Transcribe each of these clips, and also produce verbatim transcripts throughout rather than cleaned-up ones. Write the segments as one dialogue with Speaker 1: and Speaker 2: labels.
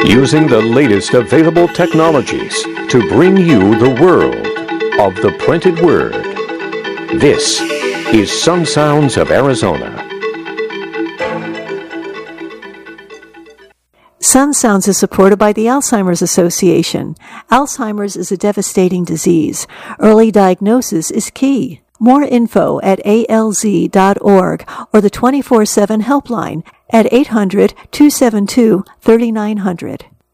Speaker 1: using the latest available technologies to bring you the world of the printed word. This is Sun Sounds of Arizona.
Speaker 2: Sun Sounds is supported by the Alzheimer's Association. Alzheimer's is a devastating disease. Early diagnosis is key. More info at A L Z dot org or the twenty-four seven helpline at eight hundred, two seven two, three nine zero zero.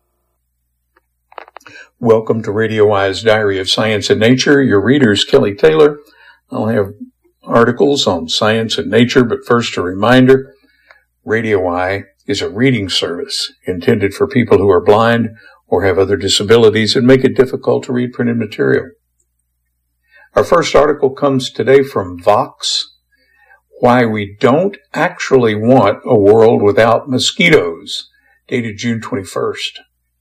Speaker 3: Welcome to Radio I's Diary of Science and Nature. Your reader is Kelly Taylor. I'll have articles on science and nature, but first a reminder, Radio I is a reading service intended for people who are blind or have other disabilities and make it difficult to read printed material. Our first article comes today from Vox, Why We Don't Actually Want a World Without Mosquitoes, dated June twenty-first.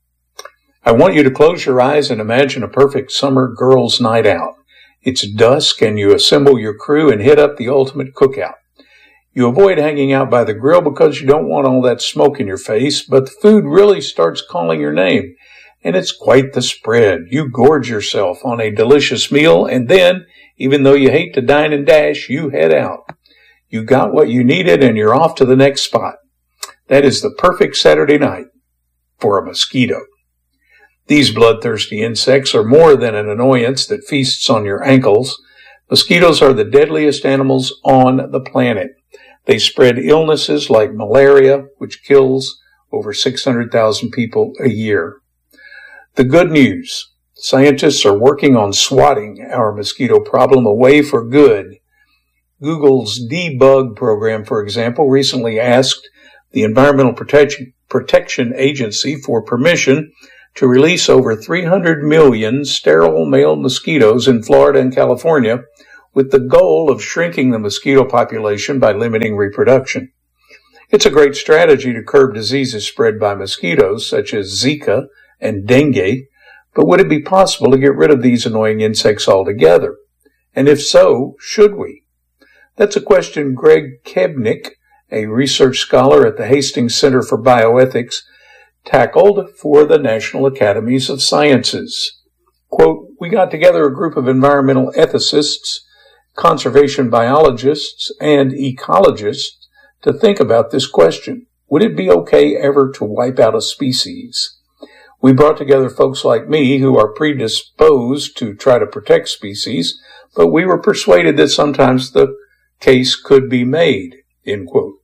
Speaker 3: I want you to close your eyes and imagine a perfect summer girls' night out. It's dusk and you assemble your crew and hit up the ultimate cookout. You avoid hanging out by the grill because you don't want all that smoke in your face, but the food really starts calling your name. And it's quite the spread. You gorge yourself on a delicious meal, and then, even though you hate to dine and dash, you head out. You got what you needed, and you're off to the next spot. That is the perfect Saturday night for a mosquito. These bloodthirsty insects are more than an annoyance that feasts on your ankles. Mosquitoes are the deadliest animals on the planet. They spread illnesses like malaria, which kills over six hundred thousand people a year. The good news, scientists are working on swatting our mosquito problem away for good. Google's debug program, for example, recently asked the Environmental Protection, Protection Agency for permission to release over three hundred million sterile male mosquitoes in Florida and California with the goal of shrinking the mosquito population by limiting reproduction. It's a great strategy to curb diseases spread by mosquitoes, such as Zika and dengue, but would it be possible to get rid of these annoying insects altogether? And if so, should we? That's a question Greg Kebnick, a research scholar at the Hastings Center for Bioethics, tackled for the National Academies of Sciences. Quote, we got together a group of environmental ethicists, conservation biologists, and ecologists to think about this question. Would it be okay ever to wipe out a species? We brought together folks like me who are predisposed to try to protect species, but we were persuaded that sometimes the case could be made, end quote.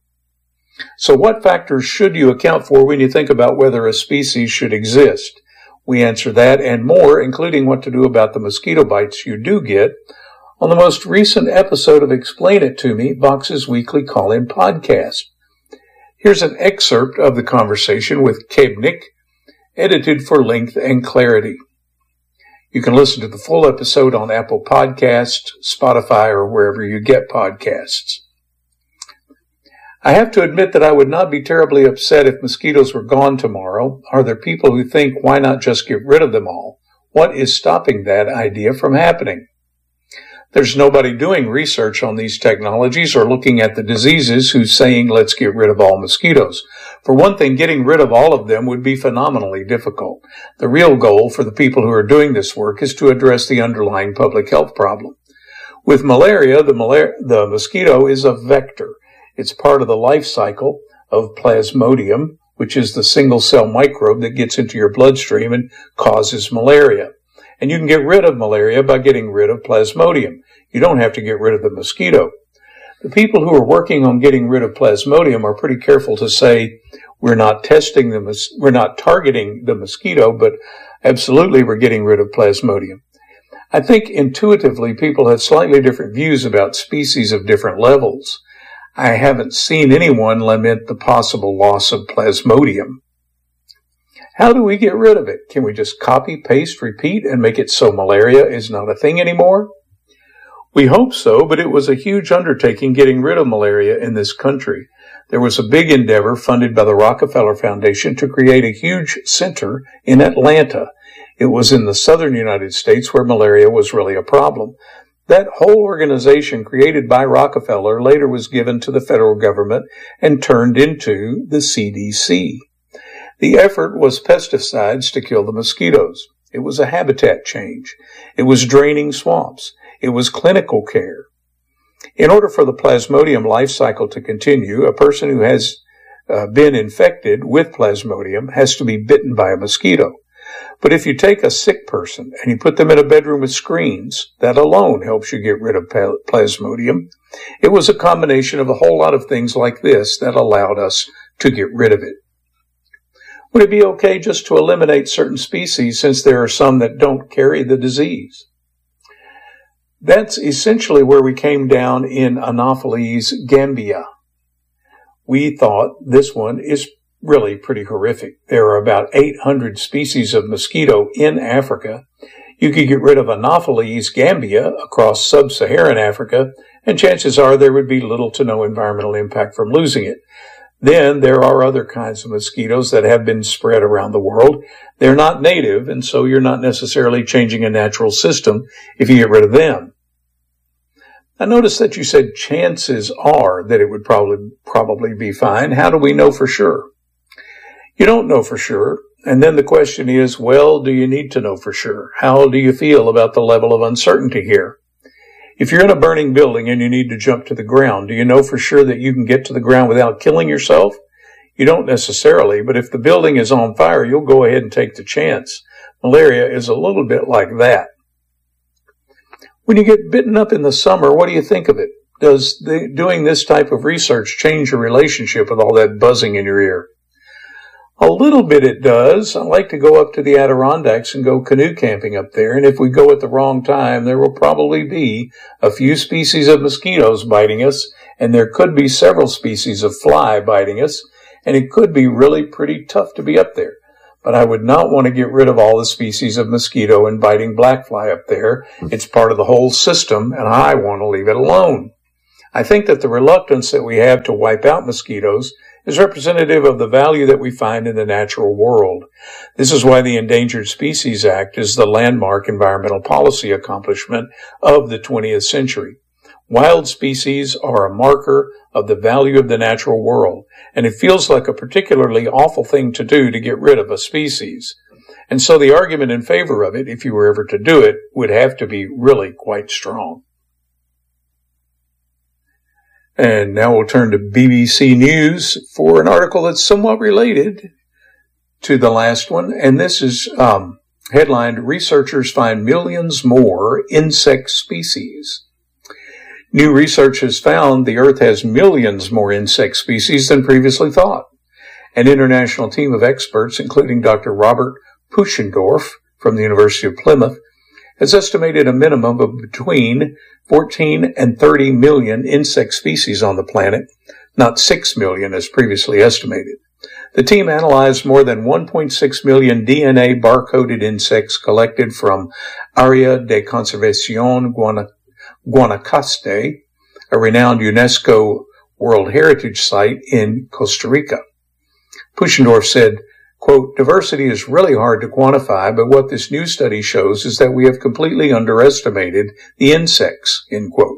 Speaker 3: So what factors should you account for when you think about whether a species should exist? We answer that and more, including what to do about the mosquito bites you do get, on the most recent episode of Explain It to Me, Vox's weekly call-in podcast. Here's an excerpt of the conversation with Kebnick, edited for length and clarity. You can listen to the full episode on Apple Podcasts, Spotify, or wherever you get podcasts. I have to admit that I would not be terribly upset if mosquitoes were gone tomorrow. Are there people who think, why not just get rid of them all? What is stopping that idea from happening? There's nobody doing research on these technologies or looking at the diseases who's saying, let's get rid of all mosquitoes. For one thing, getting rid of all of them would be phenomenally difficult. The real goal for the people who are doing this work is to address the underlying public health problem. With malaria, the, malar- the mosquito is a vector. It's part of the life cycle of Plasmodium, which is the single-cell microbe that gets into your bloodstream and causes malaria. And you can get rid of malaria by getting rid of Plasmodium. You don't have to get rid of the mosquito. The people who are working on getting rid of Plasmodium are pretty careful to say, we're not testing the mos- we're not targeting the mosquito, but absolutely we're getting rid of Plasmodium. I think intuitively people have slightly different views about species of different levels. I haven't seen anyone lament the possible loss of Plasmodium. How do we get rid of it? Can we just copy, paste, repeat, and make it so malaria is not a thing anymore? We hope so, but it was a huge undertaking getting rid of malaria in this country. There was a big endeavor funded by the Rockefeller Foundation to create a huge center in Atlanta. It was in the southern United States where malaria was really a problem. That whole organization created by Rockefeller later was given to the federal government and turned into the C D C. The effort was pesticides to kill the mosquitoes. It was a habitat change. It was draining swamps. It was clinical care. In order for the Plasmodium life cycle to continue, a person who has uh, been infected with Plasmodium has to be bitten by a mosquito. But if you take a sick person and you put them in a bedroom with screens, that alone helps you get rid of Plasmodium. It was a combination of a whole lot of things like this that allowed us to get rid of it. Would it be okay just to eliminate certain species since there are some that don't carry the disease? That's essentially where we came down in Anopheles gambia. We thought this one is really pretty horrific. There are about eight hundred species of mosquito in Africa. You could get rid of Anopheles gambia across sub-Saharan Africa, and chances are there would be little to no environmental impact from losing it. Then there are other kinds of mosquitoes that have been spread around the world. They're not native, and so you're not necessarily changing a natural system if you get rid of them. I noticed that you said chances are that it would probably probably be fine. How do we know for sure? You don't know for sure. And then the question is, well, do you need to know for sure? How do you feel about the level of uncertainty here? If you're in a burning building and you need to jump to the ground, do you know for sure that you can get to the ground without killing yourself? You don't necessarily, but if the building is on fire, you'll go ahead and take the chance. Malaria is a little bit like that. When you get bitten up in the summer, what do you think of it? Does the, doing this type of research change your relationship with all that buzzing in your ear? A little bit it does. I like to go up to the Adirondacks and go canoe camping up there, and if we go at the wrong time, there will probably be a few species of mosquitoes biting us, and there could be several species of fly biting us, and it could be really pretty tough to be up there. But I would not want to get rid of all the species of mosquito and biting black fly up there. It's part of the whole system, and I want to leave it alone. I think that the reluctance that we have to wipe out mosquitoes is representative of the value that we find in the natural world. This is why the Endangered Species Act is the landmark environmental policy accomplishment of the twentieth century. Wild species are a marker of the value of the natural world, and it feels like a particularly awful thing to do to get rid of a species. And so the argument in favor of it, if you were ever to do it, would have to be really quite strong. And now we'll turn to B B C News for an article that's somewhat related to the last one. And this is um, headlined, Researchers Find Millions More Insect Species. New research has found the Earth has millions more insect species than previously thought. An international team of experts, including Doctor Robert Puchendorf from the University of Plymouth, has estimated a minimum of between fourteen and thirty million insect species on the planet, not six million as previously estimated. The team analyzed more than one point six million D N A barcoded insects collected from Área de Conservación Guanacaste, a renowned UNESCO World Heritage Site in Costa Rica. Puchendorf said, quote, diversity is really hard to quantify, but what this new study shows is that we have completely underestimated the insects, end quote.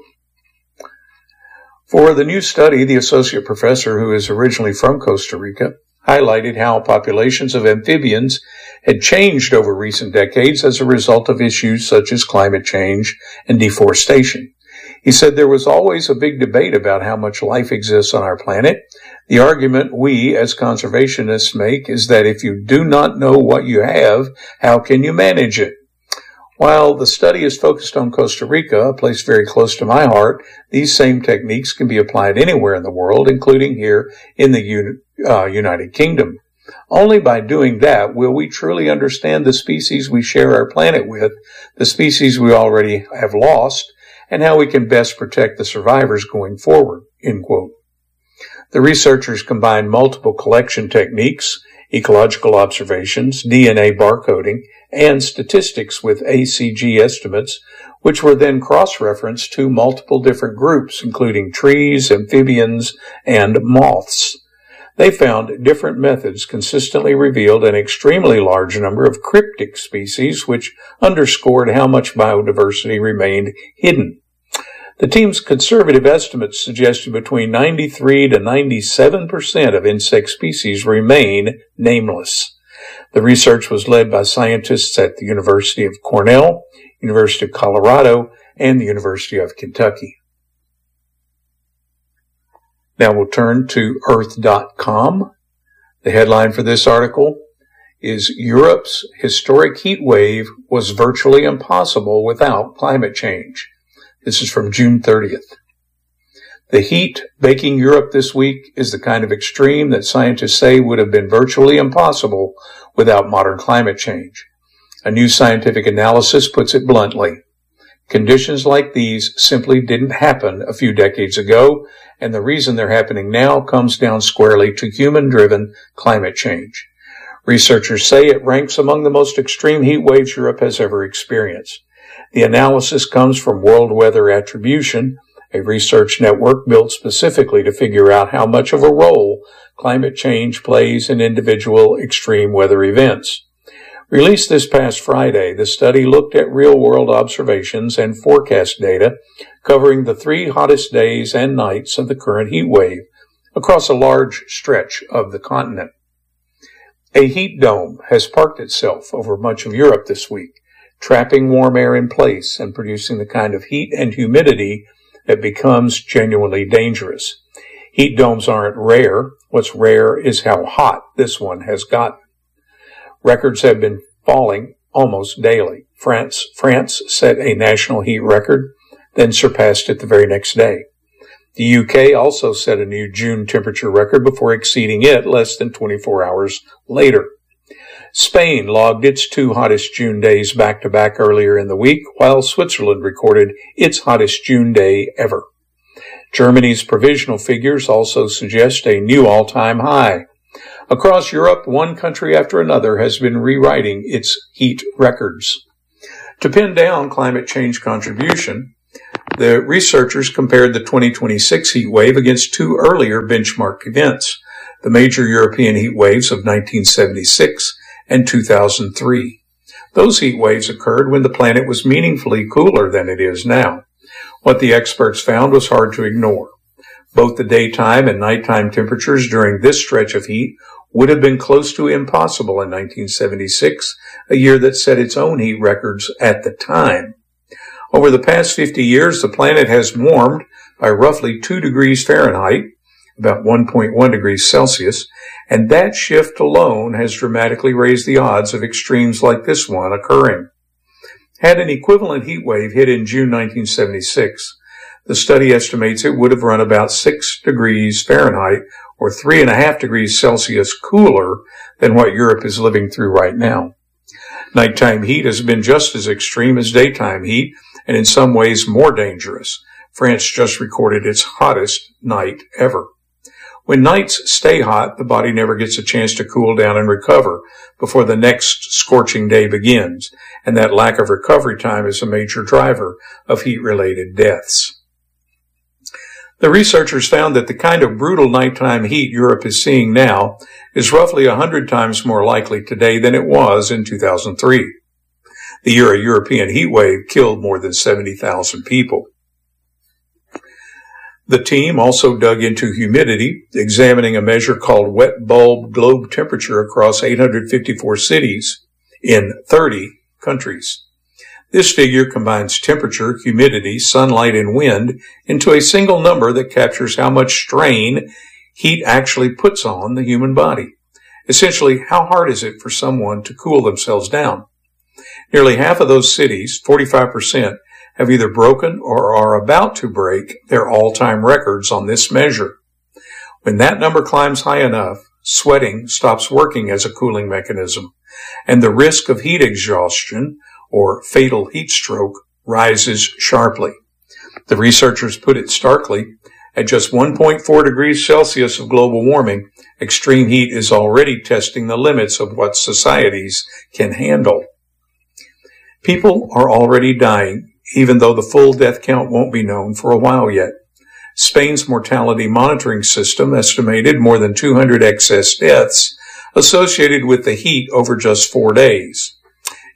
Speaker 3: For the new study, the associate professor, who is originally from Costa Rica, highlighted how populations of amphibians had changed over recent decades as a result of issues such as climate change and deforestation. He said there was always a big debate about how much life exists on our planet. The argument we as conservationists make is that if you do not know what you have, how can you manage it? While the study is focused on Costa Rica, a place very close to my heart, these same techniques can be applied anywhere in the world, including here in the uni- uh, United Kingdom. Only by doing that will we truly understand the species we share our planet with, the species we already have lost, and how we can best protect the survivors going forward, end quote. The researchers combined multiple collection techniques, ecological observations, D N A barcoding, and statistics with A C G estimates, which were then cross-referenced to multiple different groups, including trees, amphibians, and moths. They found different methods consistently revealed an extremely large number of cryptic species, which underscored how much biodiversity remained hidden. The team's conservative estimates suggested between ninety-three to ninety-seven percent of insect species remain nameless. The research was led by scientists at the University of Cornell, University of Colorado, and the University of Kentucky. Now we'll turn to earth dot com. The headline for this article is Europe's historic heat wave was virtually impossible without climate change. This is from June thirtieth. The heat baking Europe this week is the kind of extreme that scientists say would have been virtually impossible without modern climate change. A new scientific analysis puts it bluntly. Conditions like these simply didn't happen a few decades ago, and the reason they're happening now comes down squarely to human-driven climate change. Researchers say it ranks among the most extreme heat waves Europe has ever experienced. The analysis comes from World Weather Attribution, a research network built specifically to figure out how much of a role climate change plays in individual extreme weather events. Released this past Friday, the study looked at real-world observations and forecast data covering the three hottest days and nights of the current heat wave across a large stretch of the continent. A heat dome has parked itself over much of Europe this week, trapping warm air in place and producing the kind of heat and humidity that becomes genuinely dangerous. Heat domes aren't rare. What's rare is how hot this one has gotten. Records have been falling almost daily. France, France set a national heat record, then surpassed it the very next day. The U K also set a new June temperature record before exceeding it less than twenty-four hours later. Spain logged its two hottest June days back-to-back earlier in the week, while Switzerland recorded its hottest June day ever. Germany's provisional figures also suggest a new all-time high. Across Europe, one country after another has been rewriting its heat records. To pin down climate change contribution, the researchers compared the twenty twenty-six heat wave against two earlier benchmark events, the major European heat waves of nineteen seventy-six and two thousand three. Those heat waves occurred when the planet was meaningfully cooler than it is now. What the experts found was hard to ignore. Both the daytime and nighttime temperatures during this stretch of heat would have been close to impossible in nineteen seventy-six, a year that set its own heat records at the time. Over the past fifty years, the planet has warmed by roughly two degrees Fahrenheit, about one point one degrees Celsius, and that shift alone has dramatically raised the odds of extremes like this one occurring. Had an equivalent heat wave hit in June nineteen seventy-six, the study estimates it would have run about six degrees Fahrenheit or three and a half degrees Celsius cooler than what Europe is living through right now. Nighttime heat has been just as extreme as daytime heat, and in some ways more dangerous. France just recorded its hottest night ever. When nights stay hot, the body never gets a chance to cool down and recover before the next scorching day begins, and that lack of recovery time is a major driver of heat-related deaths. The researchers found that the kind of brutal nighttime heat Europe is seeing now is roughly one hundred times more likely today than it was in two thousand three. The year a European heat wave killed more than seventy thousand people. The team also dug into humidity, examining a measure called wet bulb globe temperature across eight hundred fifty-four cities in thirty countries. This figure combines temperature, humidity, sunlight, and wind into a single number that captures how much strain heat actually puts on the human body. Essentially, how hard is it for someone to cool themselves down? Nearly half of those cities, forty-five percent, have either broken or are about to break their all-time records on this measure. When that number climbs high enough, sweating stops working as a cooling mechanism, and the risk of heat exhaustion, or fatal heat stroke, rises sharply. The researchers put it starkly, at just one point four degrees Celsius of global warming, extreme heat is already testing the limits of what societies can handle. People are already dying, even though the full death count won't be known for a while yet. Spain's mortality monitoring system estimated more than two hundred excess deaths associated with the heat over just four days.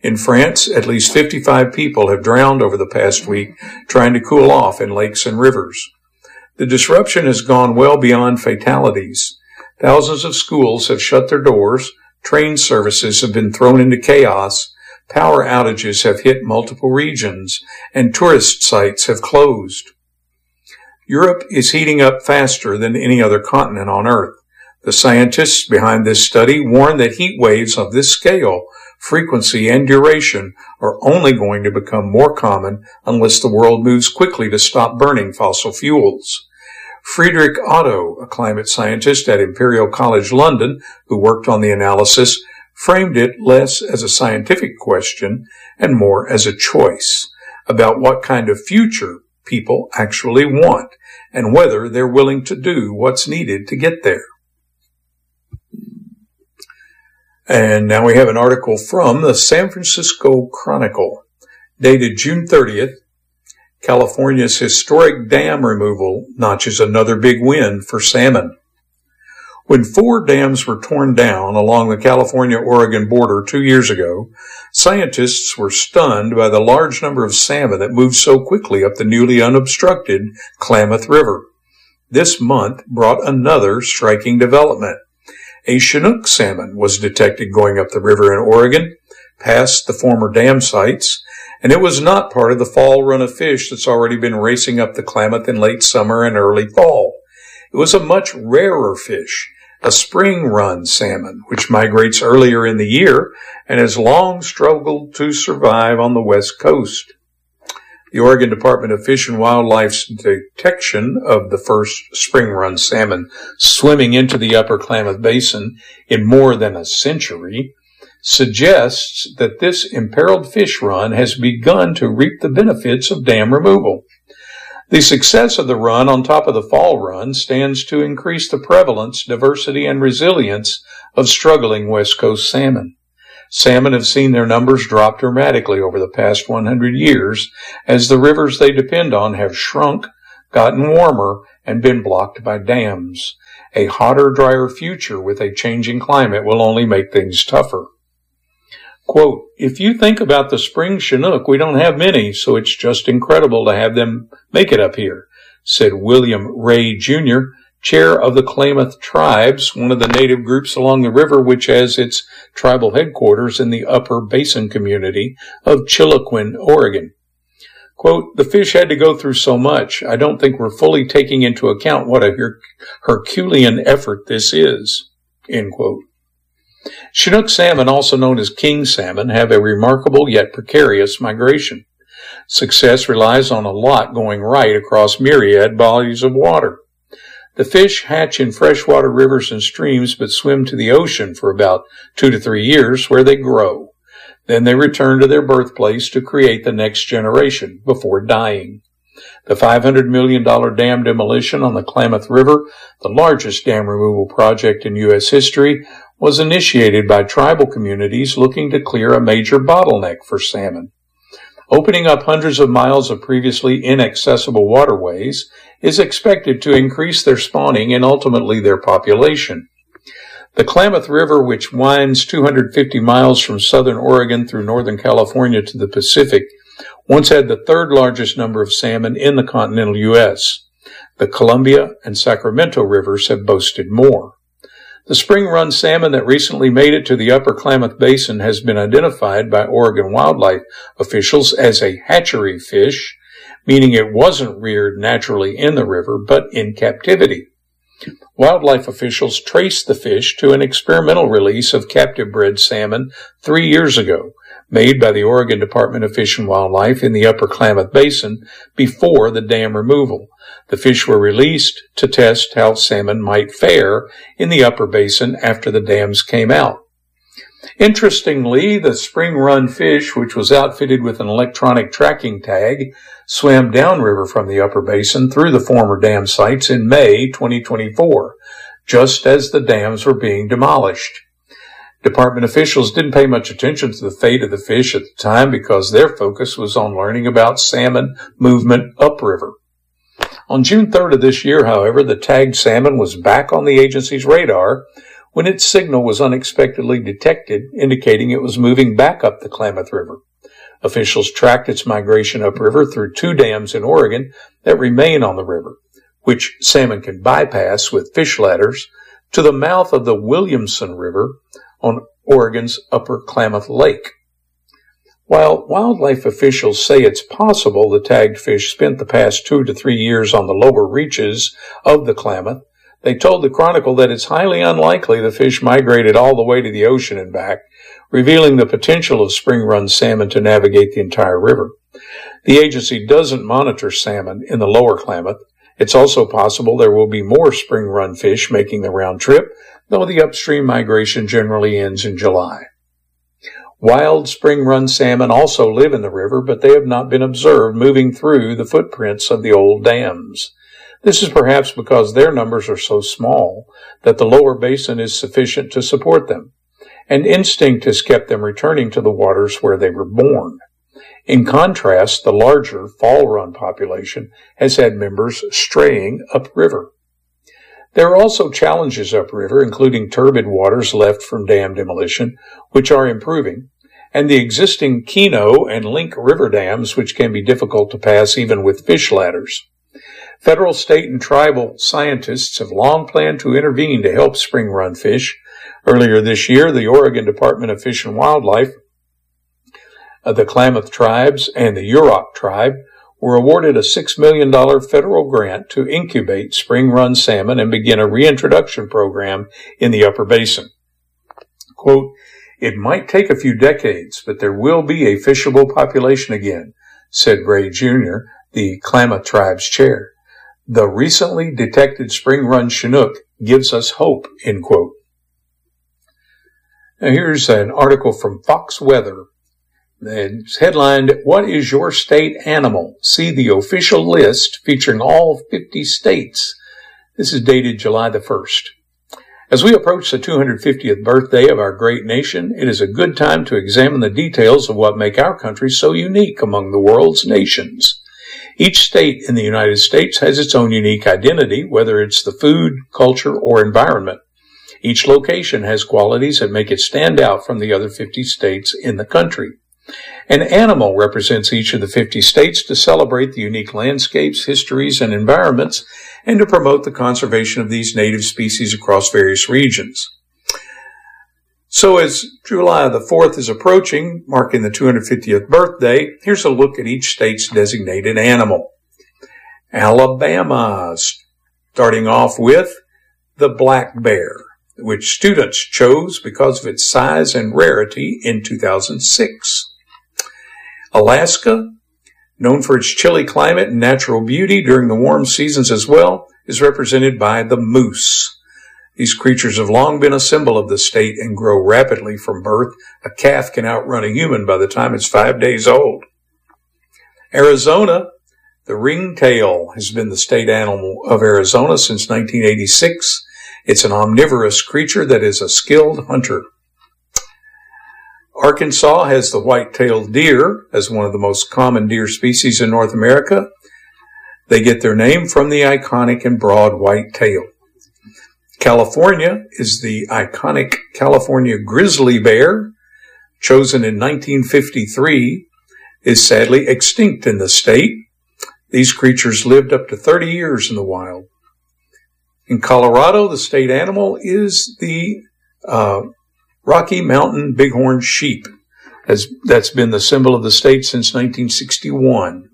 Speaker 3: In France, at least fifty-five people have drowned over the past week trying to cool off in lakes and rivers. The disruption has gone well beyond fatalities. Thousands of schools have shut their doors, train services have been thrown into chaos, power outages have hit multiple regions, and tourist sites have closed. Europe is heating up faster than any other continent on Earth. The scientists behind this study warn that heat waves of this scale, frequency, and duration are only going to become more common unless the world moves quickly to stop burning fossil fuels. Friedrich Otto, a climate scientist at Imperial College London who worked on the analysis, framed it less as a scientific question and more as a choice about what kind of future people actually want and whether they're willing to do what's needed to get there. And now we have an article from the San Francisco Chronicle, dated June thirtieth. California's historic dam removal notches another big win for salmon. When four dams were torn down along the California-Oregon border two years ago, scientists were stunned by the large number of salmon that moved so quickly up the newly unobstructed Klamath River. This month brought another striking development. A Chinook salmon was detected going up the river in Oregon, past the former dam sites, and it was not part of the fall run of fish that's already been racing up the Klamath in late summer and early fall. It was a much rarer fish, a spring run salmon, which migrates earlier in the year and has long struggled to survive on the west coast. The Oregon Department of Fish and Wildlife's detection of the first spring run salmon swimming into the upper Klamath Basin in more than a century suggests that this imperiled fish run has begun to reap the benefits of dam removal. The success of the run on top of the fall run stands to increase the prevalence, diversity, and resilience of struggling West Coast salmon. Salmon have seen their numbers drop dramatically over the past one hundred years as the rivers they depend on have shrunk, gotten warmer, and been blocked by dams. A hotter, drier future with a changing climate will only make things tougher. Quote, if you think about the spring Chinook, we don't have many, so it's just incredible to have them make it up here, said William Ray Junior, chair of the Klamath Tribes, one of the native groups along the river which has its tribal headquarters in the upper basin community of Chiloquin, Oregon. Quote, the fish had to go through so much, I don't think we're fully taking into account what a her- Herculean effort this is, end quote. Chinook salmon, also known as king salmon, have a remarkable yet precarious migration. Success relies on a lot going right across myriad bodies of water. The fish hatch in freshwater rivers and streams but swim to the ocean for about two to three years where they grow. Then they return to their birthplace to create the next generation before dying. The five hundred million dollars dam demolition on the Klamath River, the largest dam removal project in U S history, was initiated by tribal communities looking to clear a major bottleneck for salmon. Opening up hundreds of miles of previously inaccessible waterways is expected to increase their spawning and ultimately their population. The Klamath River, which winds two hundred fifty miles from southern Oregon through northern California to the Pacific, once had the third largest number of salmon in the continental U S. The Columbia and Sacramento rivers have boasted more. The spring run salmon that recently made it to the upper Klamath Basin has been identified by Oregon wildlife officials as a hatchery fish, meaning it wasn't reared naturally in the river, but in captivity. Wildlife officials traced the fish to an experimental release of captive-bred salmon three years ago, made by the Oregon Department of Fish and Wildlife in the upper Klamath Basin before the dam removal. The fish were released to test how salmon might fare in the upper basin after the dams came out. Interestingly, the spring run fish, which was outfitted with an electronic tracking tag, swam downriver from the upper basin through the former dam sites in May twenty twenty-four, just as the dams were being demolished. Department officials didn't pay much attention to the fate of the fish at the time because their focus was on learning about salmon movement upriver. On June third of this year, however, the tagged salmon was back on the agency's radar when its signal was unexpectedly detected, indicating it was moving back up the Klamath River. Officials tracked its migration upriver through two dams in Oregon that remain on the river, which salmon can bypass with fish ladders, to the mouth of the Williamson River on Oregon's Upper Klamath Lake. While wildlife officials say it's possible the tagged fish spent the past two to three years on the lower reaches of the Klamath, they told the Chronicle that it's highly unlikely the fish migrated all the way to the ocean and back, revealing the potential of spring-run salmon to navigate the entire river. The agency doesn't monitor salmon in the lower Klamath. It's also possible there will be more spring-run fish making the round trip, though the upstream migration generally ends in July. Wild spring-run salmon also live in the river, but they have not been observed moving through the footprints of the old dams. This is perhaps because their numbers are so small that the lower basin is sufficient to support them, and instinct has kept them returning to the waters where they were born. In contrast, the larger fall-run population has had members straying upriver. There are also challenges upriver, including turbid waters left from dam demolition, which are improving, and the existing Keno and Link River dams, which can be difficult to pass even with fish ladders. Federal, state, and tribal scientists have long planned to intervene to help spring-run fish. Earlier this year, the Oregon Department of Fish and Wildlife, uh, the Klamath Tribes, and the Yurok Tribe were awarded a six million dollars federal grant to incubate spring-run salmon and begin a reintroduction program in the upper basin. Quote, "It might take a few decades, but there will be a fishable population again," said Ray Junior, the Klamath Tribe's chair. "The recently detected spring-run Chinook gives us hope," end quote. Now here's an article from Fox Weather. It's headlined, "What is your state animal? See the official list featuring all fifty states." This is dated July the first. As we approach the two hundred fiftieth birthday of our great nation, it is a good time to examine the details of what make our country so unique among the world's nations. Each state in the United States has its own unique identity, whether it's the food, culture, or environment. Each location has qualities that make it stand out from the other fifty states in the country. An animal represents each of the fifty states to celebrate the unique landscapes, histories, and environments, and to promote the conservation of these native species across various regions. So as July the fourth is approaching, marking the two hundred fiftieth birthday, here's a look at each state's designated animal. Alabama, starting off with the black bear, which students chose because of its size and rarity in two thousand six. Alaska, known for its chilly climate and natural beauty during the warm seasons as well, is represented by the moose. These creatures have long been a symbol of the state and grow rapidly from birth. A calf can outrun a human by the time it's five days old. Arizona, the ringtail has been the state animal of Arizona since nineteen eighty-six. It's an omnivorous creature that is a skilled hunter. Arkansas has the white-tailed deer as one of the most common deer species in North America. They get their name from the iconic and broad white tail. California is the iconic California grizzly bear, chosen in nineteen fifty-three, is sadly extinct in the state. These creatures lived up to thirty years in the wild. In Colorado, the state animal is the uh, Rocky Mountain bighorn sheep. As that's been the symbol of the state since nineteen sixty-one.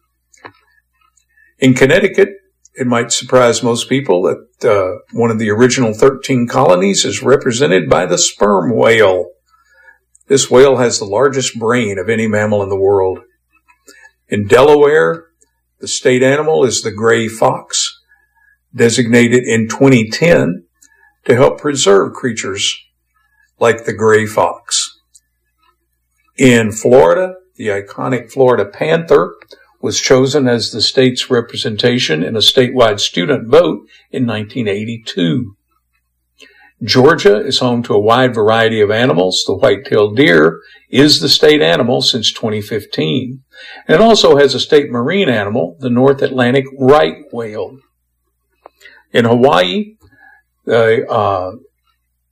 Speaker 3: In Connecticut, it might surprise most people that uh, one of the original thirteen colonies is represented by the sperm whale. This whale has the largest brain of any mammal in the world. In Delaware, the state animal is the gray fox, designated in twenty ten to help preserve creatures like the gray fox. In Florida, the iconic Florida panther was chosen as the state's representation in a statewide student vote in nineteen eighty-two. Georgia is home to a wide variety of animals. The white-tailed deer is the state animal since twenty fifteen. And it also has a state marine animal, the North Atlantic right whale. In Hawaii, the uh,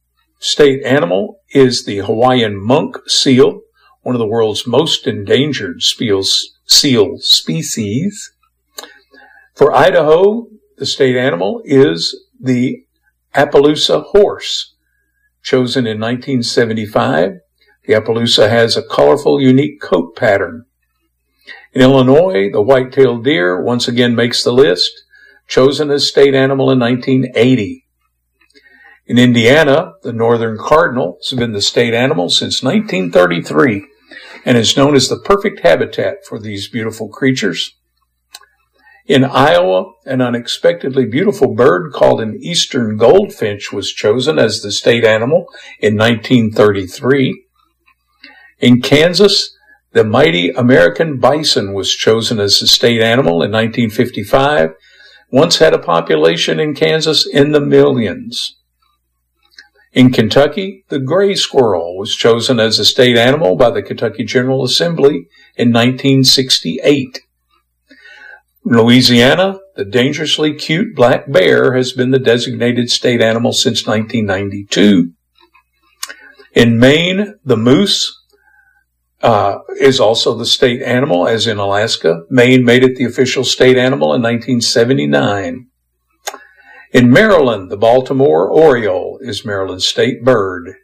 Speaker 3: state animal is the Hawaiian monk seal, one of the world's most endangered seal species. For Idaho, the state animal is the Appaloosa horse, chosen in nineteen seventy-five. The Appaloosa has a colorful, unique coat pattern. In Illinois, the white-tailed deer once again makes the list, chosen as state animal in nineteen eighty. In Indiana, the northern cardinal has been the state animal since nineteen thirty-three and is known as the perfect habitat for these beautiful creatures. In Iowa, an unexpectedly beautiful bird called an eastern goldfinch was chosen as the state animal in nineteen thirty-three. In Kansas, the mighty American bison was chosen as the state animal in nineteen fifty-five, once had a population in Kansas in the millions. In Kentucky, the gray squirrel was chosen as a state animal by the Kentucky General Assembly in nineteen sixty-eight. In Louisiana, the dangerously cute black bear has been the designated state animal since nineteen ninety-two. In Maine, the moose uh, is also the state animal, as in Alaska. Maine made it the official state animal in nineteen seventy-nine. In Maryland, the Baltimore oriole is Maryland's state bird.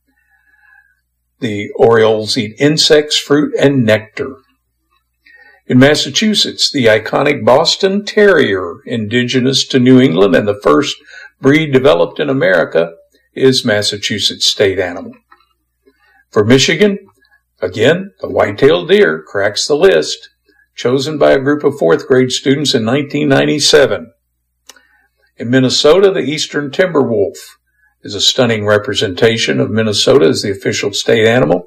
Speaker 3: The orioles eat insects, fruit, and nectar. In Massachusetts, the iconic Boston Terrier, indigenous to New England and the first breed developed in America, is Massachusetts' state animal. For Michigan, again, the white-tailed deer cracks the list, chosen by a group of fourth grade students in nineteen ninety-seven. In Minnesota, the eastern timber wolf is a stunning representation of Minnesota as the official state animal.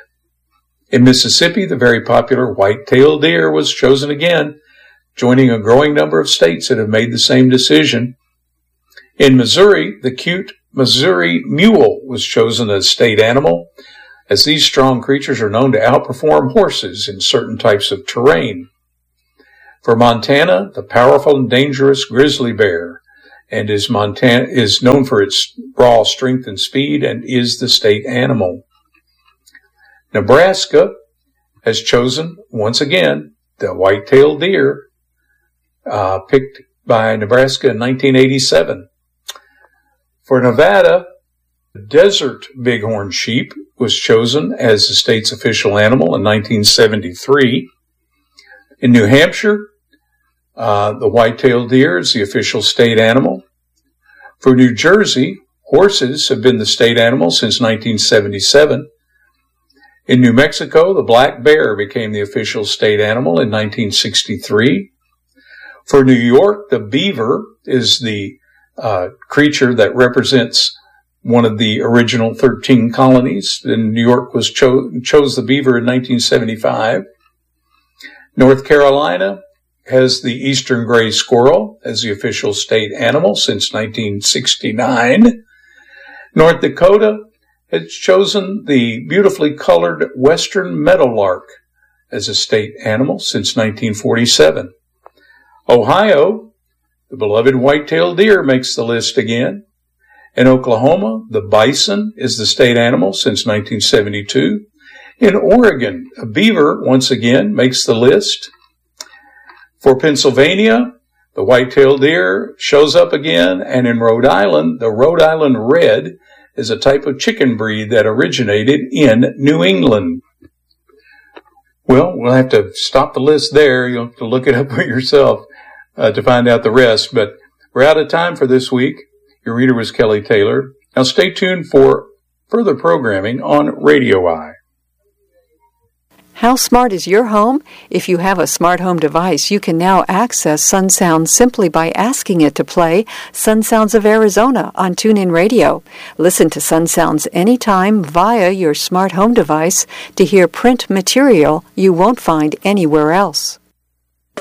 Speaker 3: In Mississippi, the very popular white-tailed deer was chosen again, joining a growing number of states that have made the same decision. In Missouri, the cute Missouri mule was chosen as state animal, as these strong creatures are known to outperform horses in certain types of terrain. For Montana, the powerful and dangerous grizzly bear and is Montana is known for its raw strength and speed and is the state animal. Nebraska has chosen, once again, the white-tailed deer, uh, picked by Nebraska in nineteen eighty-seven. For Nevada, the desert bighorn sheep was chosen as the state's official animal in nineteen seventy-three. In New Hampshire, uh, the white-tailed deer is the official state animal. For New Jersey, horses have been the state animal since nineteen seventy-seven. In New Mexico, the black bear became the official state animal in nineteen sixty-three. For New York, the beaver is the uh, creature that represents one of the original thirteen colonies. And New York was cho- chose the beaver in nineteen seventy-five. North Carolina has the eastern gray squirrel as the official state animal since nineteen sixty-nine. North Dakota has chosen the beautifully colored western meadowlark as a state animal since nineteen forty-seven. Ohio, the beloved white-tailed deer makes the list again. In Oklahoma, the bison is the state animal since nineteen seventy-two. In Oregon, a beaver once again makes the list. For Pennsylvania, the white-tailed deer shows up again, and in Rhode Island, the Rhode Island Red is a type of chicken breed that originated in New England. Well, we'll have to stop the list there. You'll have to look it up for yourself uh, to find out the rest, but we're out of time for this week. Your reader was Kelly Taylor. Now stay tuned for further programming on Radio Eye.
Speaker 2: How smart is your home? If you have a smart home device, you can now access Sun Sounds simply by asking it to play Sun Sounds of Arizona on TuneIn Radio. Listen to Sun Sounds anytime via your smart home device to hear print material you won't find anywhere else.